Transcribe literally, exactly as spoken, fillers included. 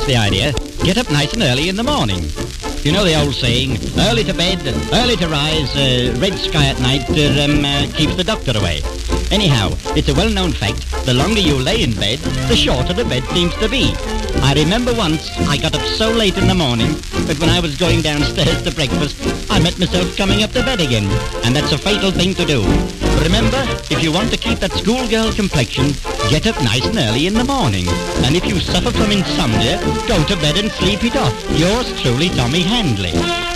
That's the idea. Get up nice and early in the morning. You know the old saying, early to bed, early to rise, uh, red sky at night uh, um, uh, keeps the doctor away. Anyhow, it's a well-known fact, the longer you lay in bed, the shorter the bed seems to be. I remember once I got up so late in the morning that when I was going downstairs to breakfast, I met myself coming up to bed again. And that's a fatal thing to do. Remember, if you want to keep that schoolgirl complexion, get up nice and early in the morning. And if you suffer from insomnia, go to bed and sleep it off. Yours truly, Tommy Handley.